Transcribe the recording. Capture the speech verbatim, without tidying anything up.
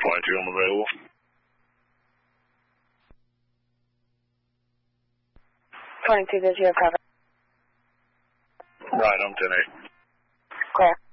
twenty-two, I'm available. twenty-two, does you have cover? Right, I'm ten eight. Clear.